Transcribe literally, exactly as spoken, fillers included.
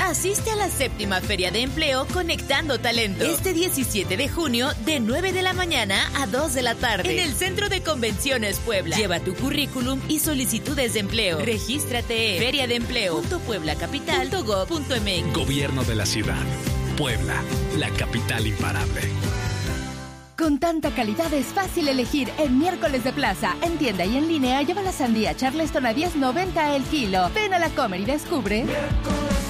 Asiste a la séptima Feria de Empleo Conectando Talento. Este diecisiete de junio, de nueve de la mañana a dos de la tarde. En el Centro de Convenciones Puebla. Lleva tu currículum y solicitudes de empleo. Regístrate en feria de empleo punto puebla capital punto gob punto eme equis. Gobierno de la ciudad. Puebla, la capital imparable. Con tanta calidad es fácil elegir en Miércoles de Plaza. En tienda y en línea lleva la sandía Charleston a diez noventa el kilo. Ven a la Comer y descubre...